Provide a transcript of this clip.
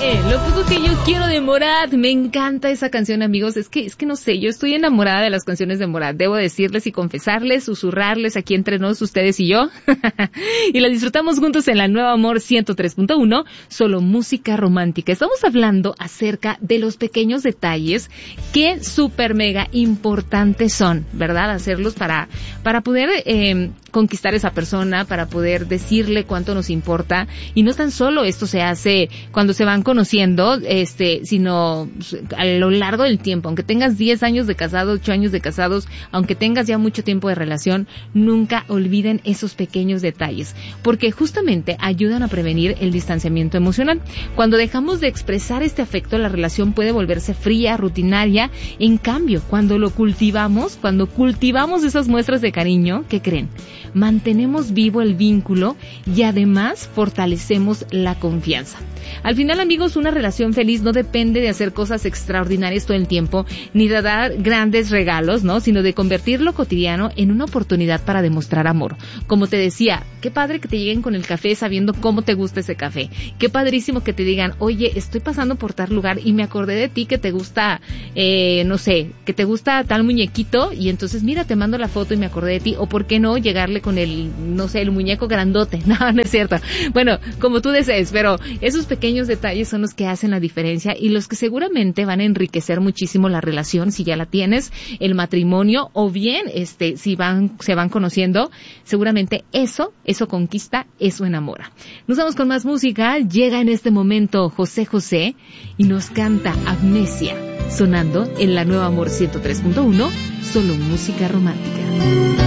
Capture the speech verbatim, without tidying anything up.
Lo poco que yo quiero de Morat. Me encanta esa canción, amigos. Es que, es que no sé, yo estoy enamorada de las canciones de Morat. Debo decirles y confesarles, susurrarles aquí entre nos, ustedes y yo. Y la disfrutamos juntos en la Nueva Amor ciento tres punto uno, solo música romántica. Estamos hablando acerca de los pequeños detalles que súper mega importantes son, ¿verdad? Hacerlos para, para poder eh, conquistar a esa persona, para poder decirle cuánto nos importa. Y no tan solo esto se hace cuando se van conociendo, este, sino a lo largo del tiempo. Aunque tengas diez años de casados, ocho años de casados, aunque tengas ya mucho tiempo de relación, nunca olviden esos pequeños detalles, porque justamente ayudan a prevenir el distanciamiento emocional. Cuando dejamos de expresar este afecto, la relación puede volverse fría, rutinaria. En cambio, cuando lo cultivamos, cuando cultivamos esas muestras de cariño, ¿qué creen? Mantenemos vivo el vínculo y además fortalecemos la confianza. Al final, amigos, una relación feliz no depende de hacer cosas extraordinarias todo el tiempo, ni de dar grandes regalos, ¿no? Sino de convertir lo cotidiano en una oportunidad para demostrar amor. Como te decía, qué padre que te lleguen con el café sabiendo cómo te gusta ese café. Qué padrísimo que te digan, oye, estoy pasando por tal lugar y me acordé de ti que te gusta, eh, no sé, que te gusta tal muñequito y entonces mira, te mando la foto y me acordé de ti. O por qué no llegarle con el, no sé, el muñeco grandote. No, no es cierto. Bueno, como tú desees, pero esos pequeños detalles son los que hacen la diferencia y los que seguramente van a enriquecer muchísimo la relación si ya la tienes, el matrimonio, o bien este si van se van conociendo, seguramente eso, eso conquista, eso enamora. Nos vamos con más música. Llega en este momento José José y nos canta Amnesia, sonando en la Nueva Amor ciento tres punto uno, solo música romántica.